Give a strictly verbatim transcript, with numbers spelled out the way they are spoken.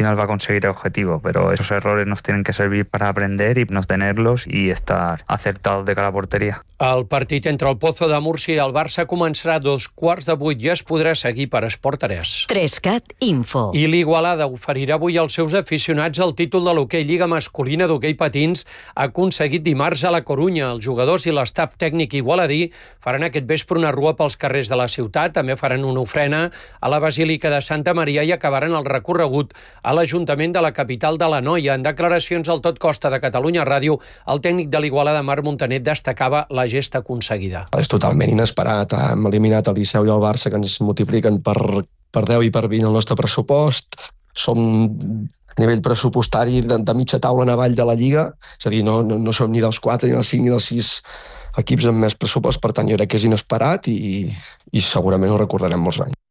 final va a conseguir el objetivo, pero esos errores nos tienen que servir para aprender y no tenerlos y estar acertados de cara a portería. El partit entre el Pozo de Múrcia i el Barça començarà a dos quarts de vuit i es podrà seguir per Esport tres. Trescat Info. I l'Igualada oferirà avui als seus aficionats el títol de l'hoquei Lliga Masculina d'Hoquei Patins aconseguit dimarts a la Corunya. Els jugadors i l'estaf tècnic igualadí faran aquest vespre una rua pels carrers de la ciutat, també faran una ofrena a la Basílica de Santa Maria i acabaran el recorregut a l'Ajuntament de la capital de l'Anoia. En declaracions al Tot Costa de Catalunya Ràdio, el tècnic de l'Igualada, Marc Montanet, destacava la gesta aconseguida. És totalment inesperat. Hem eliminat el Liceu i el Barça, que ens multipliquen per, per deu i per vint el nostre pressupost. Som a nivell pressupostari de, de mitja taula en avall de la Lliga, és a dir, no, no, no som ni dels quatre, ni dels cinc, ni dels sis equips amb més pressupost, per tant jo crec que és inesperat i, i segurament ho recordarem molts anys.